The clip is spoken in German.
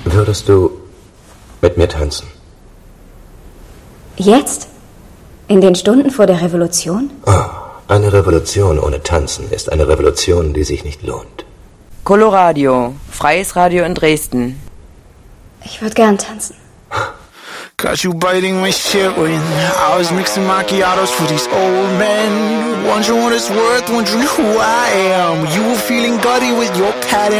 Würdest du mit mir tanzen? Jetzt? In den Stunden vor der Revolution? Oh, eine Revolution ohne Tanzen ist eine Revolution, die sich nicht lohnt. Coloradio, freies Radio in Dresden. Ich würde gern tanzen. Caught you biting my shit when I was mixing macchiatos for these old men. Wondering what it's worth, wondering who I am. You were feeling gutty with your pattern.